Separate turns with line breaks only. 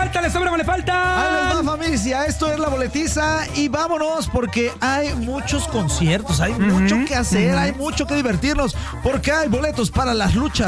falta? ¿Le sobra o le falta?
Ahí les va, familia, esto es La Boletiza y vámonos porque hay muchos conciertos, hay mucho que hacer, hay mucho que divertirnos porque hay boletos para las luchas